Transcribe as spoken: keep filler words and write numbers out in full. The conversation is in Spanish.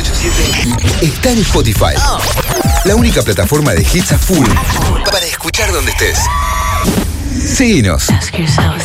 ocho siete está en Spotify. La única plataforma de hits a full para escuchar donde estés. Síguenos.